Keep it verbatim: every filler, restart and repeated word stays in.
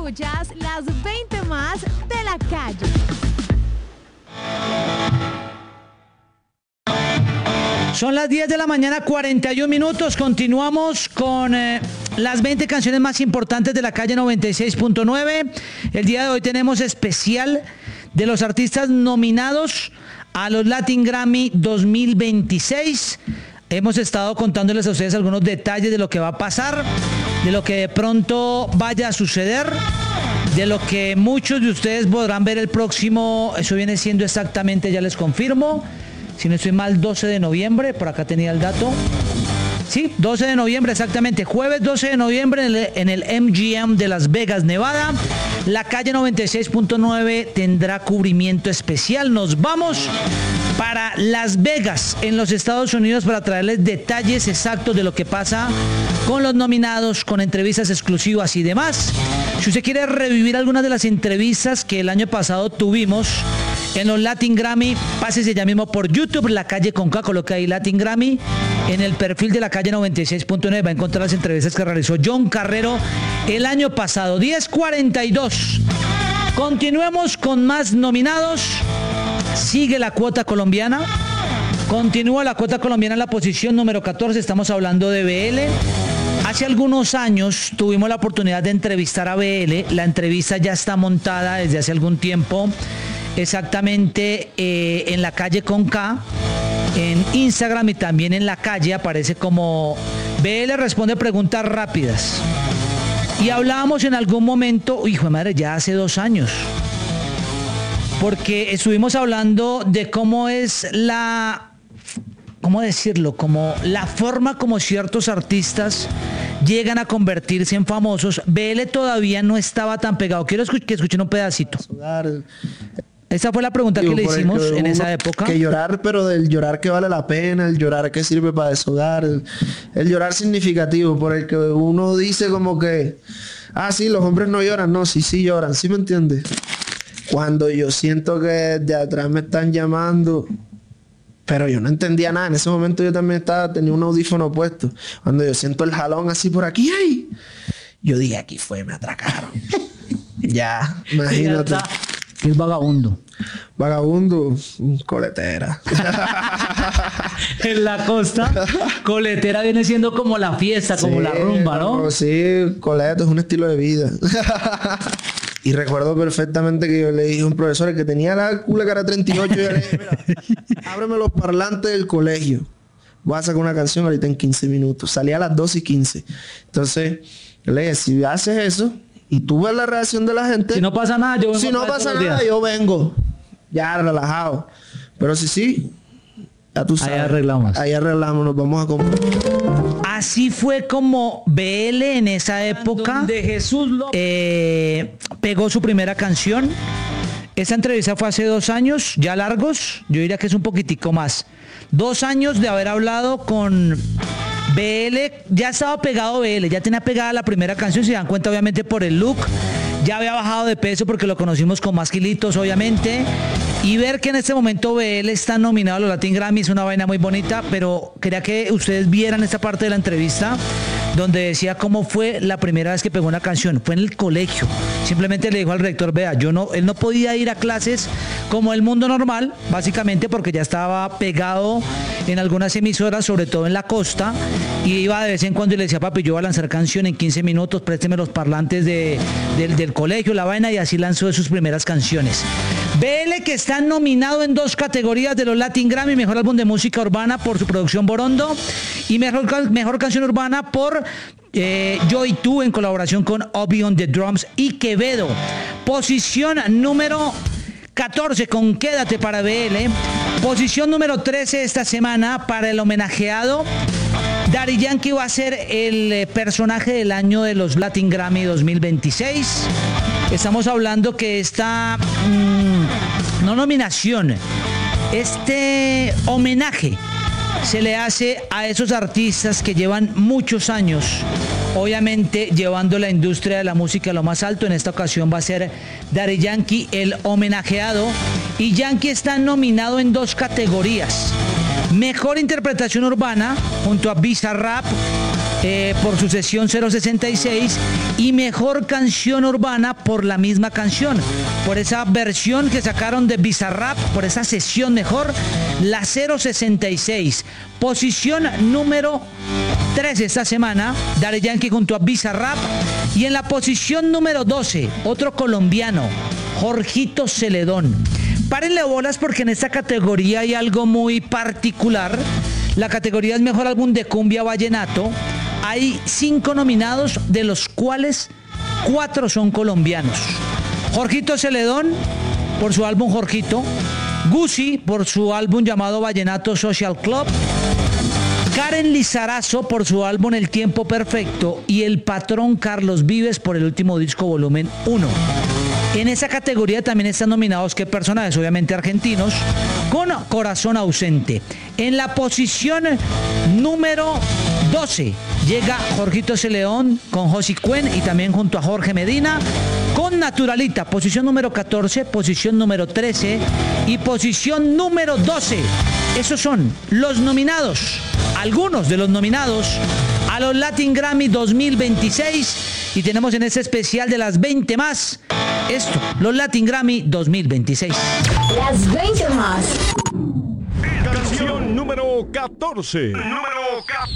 Escuchas las veinte más de la calle. Son las diez de la mañana, cuarenta y un minutos. Continuamos con eh, las veinte canciones más importantes de la calle noventa y seis punto nueve. El día de hoy tenemos especial de los artistas nominados a los Latin Grammy dos mil veintiséis. Hemos estado contándoles a ustedes algunos detalles de lo que va a pasar, de lo que de pronto vaya a suceder, de lo que muchos de ustedes podrán ver el próximo, eso viene siendo exactamente, ya les confirmo, si no estoy mal, doce de noviembre, por acá tenía el dato. Sí, doce de noviembre exactamente, jueves doce de noviembre en el, en el M G M de Las Vegas, Nevada. La calle noventa y seis punto nueve tendrá cubrimiento especial. Nos vamos para Las Vegas, en los Estados Unidos, para traerles detalles exactos de lo que pasa con los nominados, con entrevistas exclusivas y demás. Si usted quiere revivir algunas de las entrevistas que el año pasado tuvimos en los Latin Grammy, pásese ya mismo por YouTube, La Calle con K, coloca ahí Latin Grammy. En el perfil de la calle noventa y seis punto nueve va a encontrar las entrevistas que realizó John Carrero el año pasado. diez cuarenta y dos. Continuemos con más nominados. Sigue la cuota colombiana. Continúa la cuota colombiana en la posición número catorce. Estamos hablando de B L. Hace algunos años tuvimos la oportunidad de entrevistar a B L. La entrevista ya está montada desde hace algún tiempo. Exactamente eh, en La Calle con K. En Instagram y también en La Calle aparece como B L responde preguntas rápidas. Y hablábamos en algún momento, hijo de madre, ya hace dos años. Porque estuvimos hablando de cómo es la, ¿cómo decirlo? Como la forma como ciertos artistas llegan a convertirse en famosos. B L todavía no estaba tan pegado. Quiero escu- que escuchen un pedacito. Esa fue la pregunta Digo, que le hicimos que en esa época. Que llorar, pero del llorar que vale la pena, el llorar que sirve para deshogar, el, el llorar significativo, por el que uno dice como que, ah, sí, los hombres no lloran. No, sí, sí lloran, ¿sí me entiendes? Cuando yo siento que de atrás me están llamando, pero yo no entendía nada. En ese momento yo también estaba, tenía un audífono puesto. Cuando yo siento el jalón así por aquí, ¡ay! Yo dije, aquí fue, me atracaron. Ya, imagínate. ¿Qué es vagabundo? Vagabundo, coletera. En la costa, coletera viene siendo como la fiesta, sí, como la rumba, ¿no? no sí, coleto es un estilo de vida. Y recuerdo perfectamente que yo le dije a un profesor que tenía la cula cara treinta y ocho y yo le dije, mira, ábreme los parlantes del colegio. Voy a sacar una canción ahorita en quince minutos. Salía a las doce y quince. Entonces, yo le dije, si haces eso y tú ves la reacción de la gente, si no pasa nada, yo vengo. Si no pasa nada, yo vengo. Ya relajado. Pero si sí, ya tú sabes. Ahí arreglamos. Ahí arreglamos, nos vamos a comprar. Así fue como B L en esa época de Jesús eh, pegó su primera canción. Esta entrevista fue hace dos años, ya largos. Yo diría que es un poquitico más. Dos años de haber hablado con B L. Ya estaba pegado B L, ya tenía pegada la primera canción. Si se dan cuenta, obviamente, por el look. Ya había bajado de peso porque lo conocimos con más kilitos, obviamente. Y ver que en este momento B L está nominado a los Latin Grammy es una vaina muy bonita, pero quería que ustedes vieran esta parte de la entrevista donde decía cómo fue la primera vez que pegó una canción. Fue en el colegio. Simplemente le dijo al rector, vea, yo no, él no podía ir a clases como el mundo normal, básicamente porque ya estaba pegado en algunas emisoras, sobre todo en la costa, y iba de vez en cuando y le decía, papi, yo voy a lanzar canción en quince minutos, présteme los parlantes de, del, del colegio, la vaina, y así lanzó sus primeras canciones. B L, que está nominado en dos categorías de los Latin Grammy, mejor álbum de música urbana por su producción Borondo y mejor, mejor canción urbana por eh, Yo y Tú, en colaboración con Obi on the Drums y Quevedo. Posición número catorce con Quédate para B L. Posición número trece esta semana para el homenajeado. Daddy Yankee va a ser el personaje del año de los Latin Grammy dos mil veintiséis. Estamos hablando que esta, mmm, no nominación, este homenaje se le hace a esos artistas que llevan muchos años, obviamente llevando la industria de la música a lo más alto. En esta ocasión va a ser Daddy Yankee el homenajeado, y Yankee está nominado en dos categorías: mejor interpretación urbana junto a Bizarrap eh, por su sesión cero sesenta y seis y Mejor Canción Urbana por la misma canción, por esa versión que sacaron de Bizarrap, por esa sesión mejor, la cero sesenta y seis. Posición número trece esta semana, Daddy Yankee junto a Bizarrap. Y en la posición número doce, otro colombiano, Jorgito Celedón. Párenle bolas porque en esta categoría hay algo muy particular. La categoría es Mejor Álbum de Cumbia Vallenato. Hay cinco nominados, de los cuales cuatro son colombianos. Jorgito Celedón, por su álbum Jorgito. Guzzi, por su álbum llamado Vallenato Social Club. Karen Lizarazo, por su álbum El Tiempo Perfecto. Y el patrón Carlos Vives, por el último disco volumen uno. En esa categoría también están nominados qué personajes, obviamente argentinos, con Corazón Ausente. En la posición número doce llega Jorgito Celedón con Josi Cuen y también junto a Jorge Medina con Naturalita. Posición número catorce, posición número trece y posición número doce. Esos son los nominados, algunos de los nominados a los Latin Grammy dos mil veintiséis. Y tenemos en este especial de las veinte más, esto, los Latin Grammy dos mil veintiséis. Las veinte más. Canción número catorce. Número catorce.